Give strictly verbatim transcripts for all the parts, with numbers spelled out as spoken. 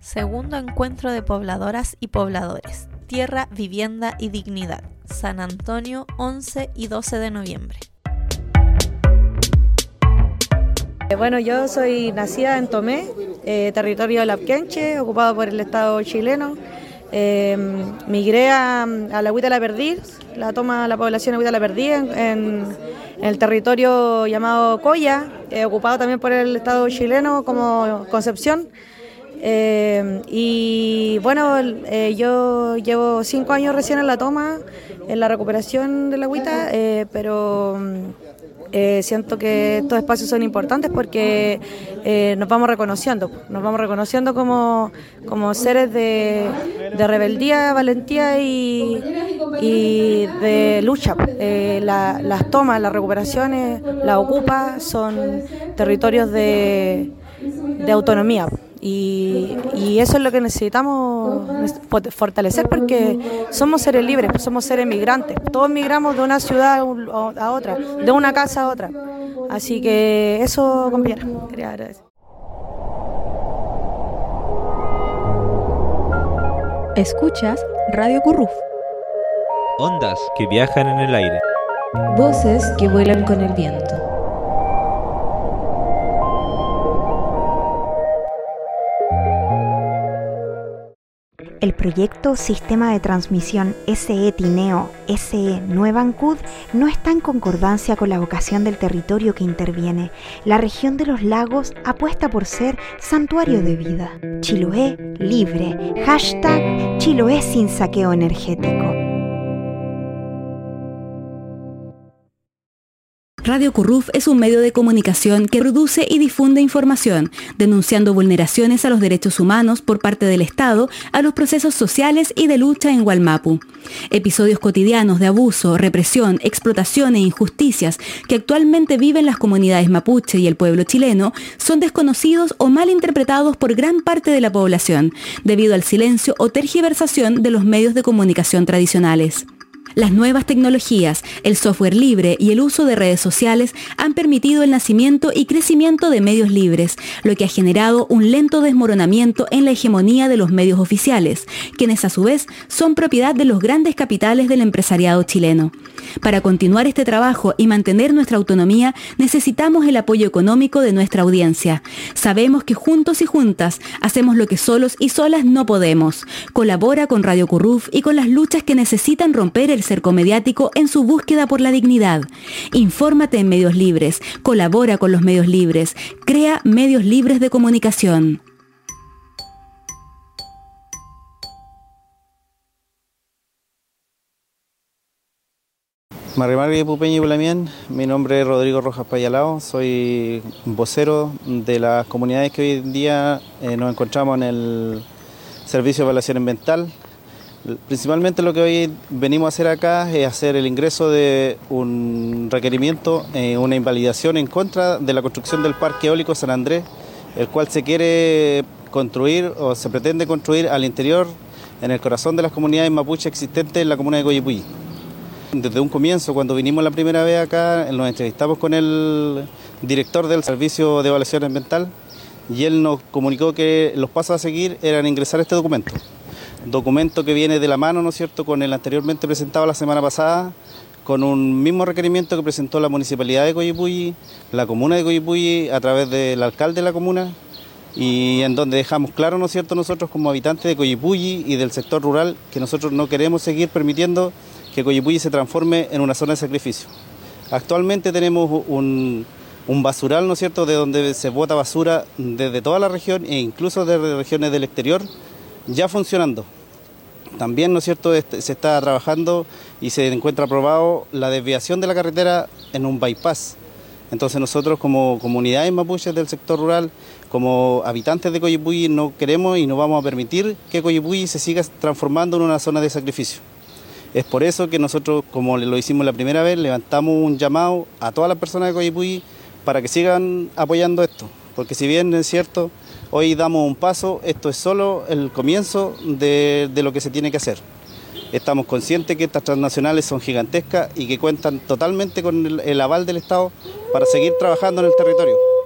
Segundo encuentro de pobladoras y pobladores. Tierra, vivienda y dignidad. San Antonio, once y doce de noviembre. Bueno, yo soy nacida en Tomé, eh, territorio de Lapquenche, ocupado por el Estado chileno. Eh, migré a, a la Huita La Perdiz, la toma la población de Huita La Perdiz en, en, en el territorio llamado Coya, eh, ocupado también por el Estado chileno como Concepción. Eh, y bueno, eh, yo llevo cinco años recién en la toma, en la recuperación de la Huita, eh, pero eh, siento que estos espacios son importantes porque eh, nos vamos reconociendo, nos vamos reconociendo como, como seres de, de rebeldía, valentía y, y de lucha. Eh, la, las tomas, las recuperaciones, la ocupa son territorios de, de autonomía. Y, y eso es lo que necesitamos fortalecer porque somos seres libres, somos seres migrantes. Todos migramos de una ciudad a otra, de una casa a otra. Así que eso, compañera, quería agradecer. Escuchas Radio Curruf. Ondas que viajan en el aire. Voces que vuelan con el viento. El proyecto Sistema de Transmisión S E Tineo S E Nueva Ancud no está en concordancia con la vocación del territorio que interviene. La región de los lagos apuesta por ser santuario de vida. Chiloé libre. Hashtag Chiloé sin saqueo energético. Radio Curruf es un medio de comunicación que produce y difunde información, denunciando vulneraciones a los derechos humanos por parte del Estado a los procesos sociales y de lucha en Wallmapu. Episodios cotidianos de abuso, represión, explotación e injusticias que actualmente viven las comunidades mapuche y el pueblo chileno son desconocidos o mal interpretados por gran parte de la población, debido al silencio o tergiversación de los medios de comunicación tradicionales. Las nuevas tecnologías, el software libre y el uso de redes sociales han permitido el nacimiento y crecimiento de medios libres, lo que ha generado un lento desmoronamiento en la hegemonía de los medios oficiales, quienes a su vez son propiedad de los grandes capitales del empresariado chileno. Para continuar este trabajo y mantener nuestra autonomía, necesitamos el apoyo económico de nuestra audiencia. Sabemos que juntos y juntas hacemos lo que solos y solas no podemos. Colabora con Radio Curruf y con las luchas que necesitan romper el cerco mediático en su búsqueda por la dignidad. Infórmate en medios libres, colabora con los medios libres, crea medios libres de comunicación. Marrimarri Pupeña y Bulamien, mi nombre es Rodrigo Rojas Payalao, soy vocero de las comunidades que hoy en día eh, nos encontramos en el Servicio de Evaluación Ambiental. Principalmente lo que hoy venimos a hacer acá es hacer el ingreso de un requerimiento, eh, una invalidación en contra de la construcción del Parque Eólico San Andrés, el cual se quiere construir o se pretende construir al interior, en el corazón de las comunidades mapuche existentes en la comuna de Coyipulli. Desde un comienzo, cuando vinimos la primera vez acá, nos entrevistamos con el director del Servicio de Evaluación Ambiental y él nos comunicó que los pasos a seguir eran ingresar este documento. Documento que viene de la mano, ¿no es cierto?, con el anteriormente presentado la semana pasada, con un mismo requerimiento que presentó la Municipalidad de Coyipulli, la Comuna de Coyipulli, a través del alcalde de la comuna, y en donde dejamos claro, ¿no es cierto?, nosotros como habitantes de Coyipulli y del sector rural, que nosotros no queremos seguir permitiendo que Coyipulli se transforme en una zona de sacrificio. Actualmente tenemos un, un basural, ¿no es cierto?, de donde se bota basura desde toda la región e incluso desde regiones del exterior, ya funcionando. También, ¿no es cierto?, se está trabajando y se encuentra aprobado la desviación de la carretera en un bypass. Entonces nosotros como comunidades mapuches del sector rural, como habitantes de Coyipulli, no queremos y no vamos a permitir que Coyipulli se siga transformando en una zona de sacrificio. Es por eso que nosotros, como lo hicimos la primera vez, levantamos un llamado a todas las personas de Coyipulli para que sigan apoyando esto. Porque si bien es cierto, hoy damos un paso, esto es solo el comienzo de, de lo que se tiene que hacer. Estamos conscientes que estas transnacionales son gigantescas y que cuentan totalmente con el, el aval del Estado para seguir trabajando en el territorio.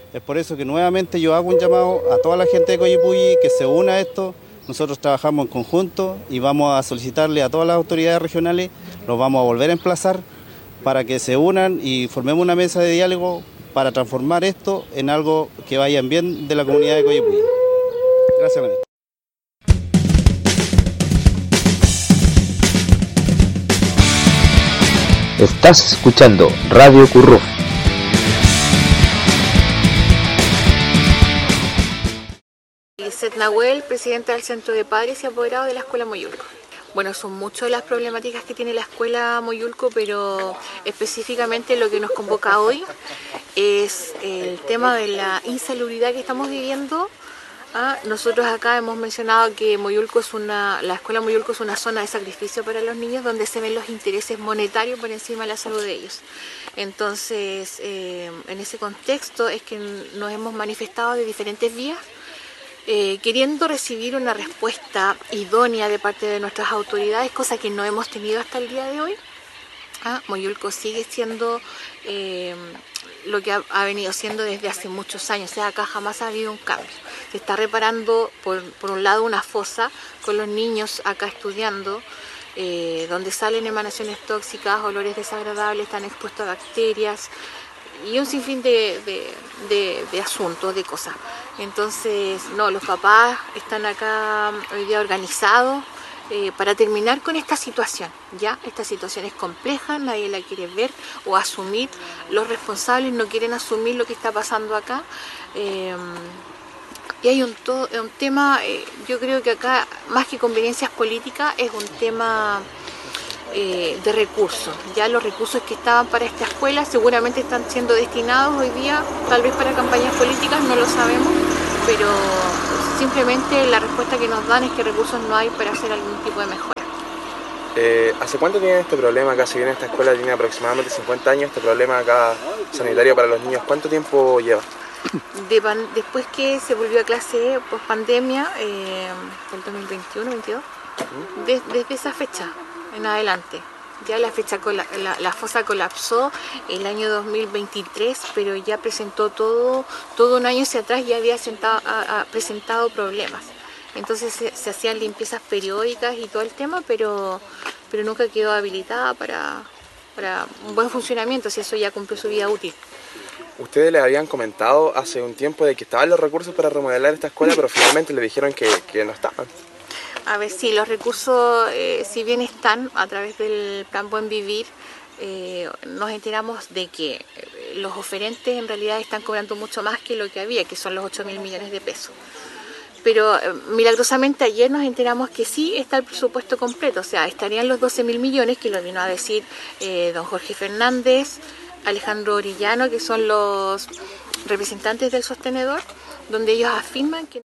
Es por eso que nuevamente yo hago un llamado a toda la gente de Coyipulli que se una a esto. Nosotros trabajamos en conjunto y vamos a solicitarle a todas las autoridades regionales, los vamos a volver a emplazar para que se unan y formemos una mesa de diálogo para transformar esto en algo que vaya en bien de la comunidad de Coyipulli. Gracias, ministro. Estás escuchando Radio Curruf. Lizeth Nahuel, presidenta del Centro de Padres y Apoderados de la Escuela Moyulco. Bueno, son muchas las problemáticas que tiene la Escuela Moyulco, pero específicamente lo que nos convoca hoy es el tema de la insalubridad que estamos viviendo. Ah, nosotros acá hemos mencionado que Moyulco es una, la Escuela Moyulco es una zona de sacrificio para los niños donde se ven los intereses monetarios por encima de la salud de ellos. Entonces, eh, en ese contexto es que nos hemos manifestado de diferentes vías, Eh, queriendo recibir una respuesta idónea de parte de nuestras autoridades, cosa que no hemos tenido hasta el día de hoy. Ah, Moyulco sigue siendo eh, lo que ha, ha venido siendo desde hace muchos años, o sea, acá jamás ha habido un cambio. Se está reparando, por, por un lado, una fosa con los niños acá estudiando, eh, donde salen emanaciones tóxicas, olores desagradables, están expuestos a bacterias, y un sinfín de, de, de, de asuntos, de cosas. Entonces, no, los papás están acá hoy día organizados eh, para terminar con esta situación, ¿ya? Esta situación es compleja, nadie la quiere ver o asumir. Los responsables no quieren asumir lo que está pasando acá. Eh, y hay un, todo, un tema, eh, yo creo que acá, más que conveniencias políticas, es un tema Eh, de recursos. Ya los recursos que estaban para esta escuela seguramente están siendo destinados hoy día, tal vez para campañas políticas, no lo sabemos, pero simplemente la respuesta que nos dan es que recursos no hay para hacer algún tipo de mejora. Eh, ¿Hace cuánto tiene este problema acá? Si bien esta escuela tiene aproximadamente cincuenta años, este problema acá sanitario para los niños, ¿cuánto tiempo lleva? De pan, después que se volvió a clase post pandemia, eh, el dos mil veintiuno veintidós, de, desde esa fecha en adelante. Ya la fecha la, la fosa colapsó el año dos mil veintitrés, pero ya presentó todo, todo un año hacia atrás ya había sentado, a, a, presentado problemas. Entonces se, se hacían limpiezas periódicas y todo el tema, pero, pero nunca quedó habilitada para, para un buen funcionamiento, si eso ya cumplió su vida útil. Ustedes les habían comentado hace un tiempo de que estaban los recursos para remodelar esta escuela, pero finalmente le dijeron que, que no estaban. A ver, sí, los recursos, eh, si bien están a través del Plan Buen Vivir, eh, nos enteramos de que los oferentes en realidad están cobrando mucho más que lo que había, que son los ocho mil millones de pesos. Pero eh, milagrosamente ayer nos enteramos que sí está el presupuesto completo, o sea, estarían los doce mil millones, que lo vino a decir eh, don Jorge Fernández, Alejandro Orellano, que son los representantes del sostenedor, donde ellos afirman que